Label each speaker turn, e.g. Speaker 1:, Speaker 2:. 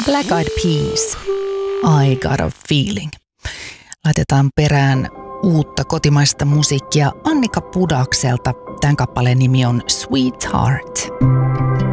Speaker 1: Black Eyed Peas, I Got a Feeling. Laitetaan perään uutta kotimaista musiikkia Annika Pudakselta. Tämän kappaleen nimi on Sweetheart.